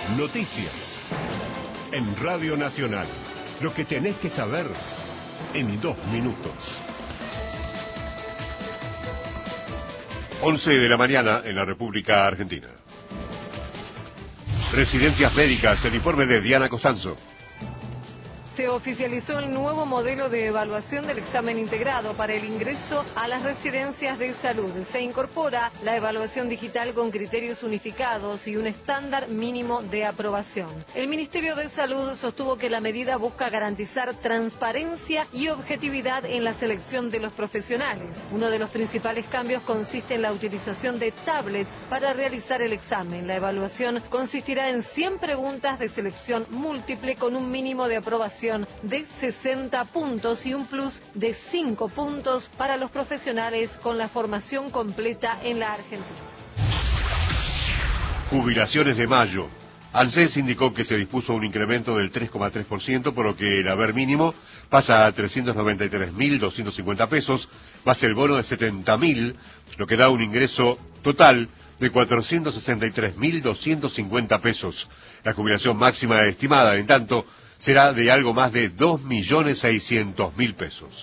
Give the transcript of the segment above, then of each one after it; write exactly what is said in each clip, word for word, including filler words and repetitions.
Noticias. En Radio Nacional. Lo que tenés que saber en dos minutos. once de la mañana en la República Argentina. Residencias médicas, el informe de Diana Costanzo. Se oficializó el nuevo modelo de evaluación del examen integrado para el ingreso a las residencias de salud. Se incorpora la evaluación digital con criterios unificados y un estándar mínimo de aprobación. El Ministerio de Salud sostuvo que la medida busca garantizar transparencia y objetividad en la selección de los profesionales. Uno de los principales cambios consiste en la utilización de tablets para realizar el examen. La evaluación consistirá en cien preguntas de selección múltiple con un mínimo de aprobación de sesenta puntos y un plus de cinco puntos para los profesionales con la formación completa en la Argentina. Jubilaciones de mayo. ANSES indicó que se dispuso un incremento del tres coma tres por ciento, por lo que el haber mínimo pasa a trescientos noventa y tres mil doscientos cincuenta pesos, más el bono de setenta mil, lo que da un ingreso total de cuatrocientos sesenta y tres mil doscientos cincuenta pesos. La jubilación máxima estimada, en tanto, será de algo más de dos millones seiscientos mil pesos.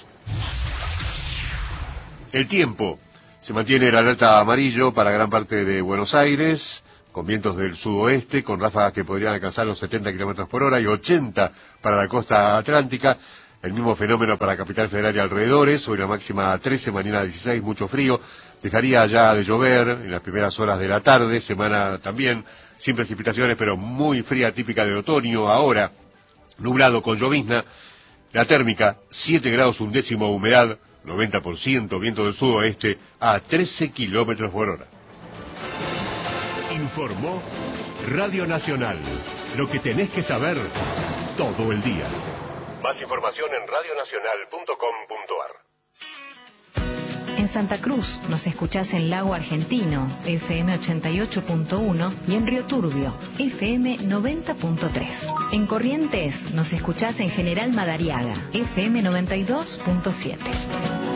El tiempo. Se mantiene el alerta amarillo para gran parte de Buenos Aires, con vientos del sudoeste, con ráfagas que podrían alcanzar los setenta kilómetros por hora y ochenta para la costa atlántica. El mismo fenómeno para Capital Federal y alrededores. Hoy la máxima trece, mañana dieciséis, mucho frío. Dejaría ya de llover en las primeras horas de la tarde. Semana también sin precipitaciones, pero muy fría, típica del otoño. Ahora, nublado con llovizna. La térmica, siete grados un décimo, humedad, noventa por ciento, viento del sudoeste a trece kilómetros por hora. Informó Radio Nacional. Lo que tenés que saber todo el día. Más información en radio nacional punto com punto ar. En Santa Cruz nos escuchás en Lago Argentino, F M ochenta y ocho punto uno, y en Río Turbio, F M noventa punto tres. En Corrientes nos escuchás en General Madariaga, F M noventa y dos punto siete.